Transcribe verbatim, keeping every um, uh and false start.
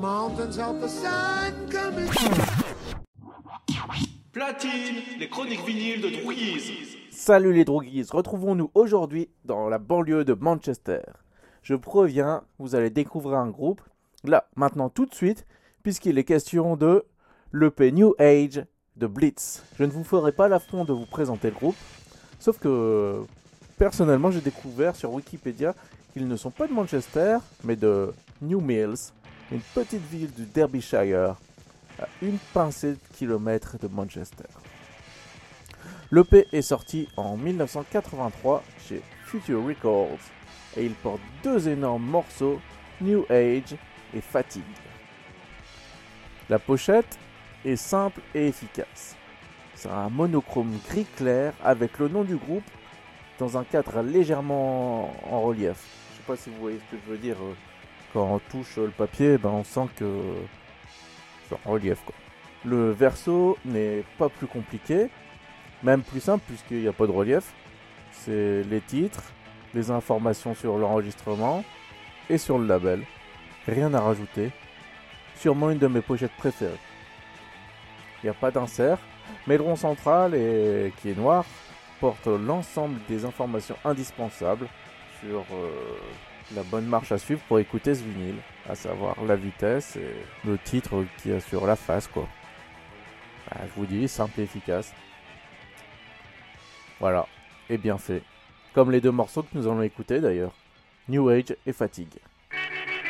mountains of the sun coming. Platine, les chroniques vinyles de Drouguise. Salut les droguises, retrouvons-nous aujourd'hui dans la banlieue de Manchester. Je préviens, vous allez découvrir un groupe, là, maintenant tout de suite, puisqu'il est question de l'E P New Age de Blitz. Je ne vous ferai pas l'affront de vous présenter le groupe, sauf que personnellement j'ai découvert sur Wikipédia qu'ils ne sont pas de Manchester, mais de New Mills, une petite ville du Derbyshire, à une pincée de kilomètres de Manchester. L'E P est sorti en dix-neuf cent quatre-vingt-trois chez Future Records et il porte deux énormes morceaux, New Age et Fatigue. La pochette est simple et efficace. C'est un monochrome gris clair avec le nom du groupe dans un cadre légèrement en relief. Je sais pas si vous voyez ce que je veux dire. Quand on touche le papier, ben on sent que c'est en relief, quoi. Le verso n'est pas plus compliqué, même plus simple puisqu'il n'y a pas de relief. C'est les titres, les informations sur l'enregistrement et sur le label. Rien à rajouter. Sûrement une de mes pochettes préférées. Il n'y a pas d'insert, mais le rond central, est, qui est noir, porte l'ensemble des informations indispensables sur euh, la bonne marche à suivre pour écouter ce vinyle, à savoir la vitesse et le titre qu'il y a sur la face, quoi. Bah, je vous dis, simple et efficace. Voilà, et bien fait. Comme les deux morceaux que nous allons écouter d'ailleurs, New Age et Fatigue.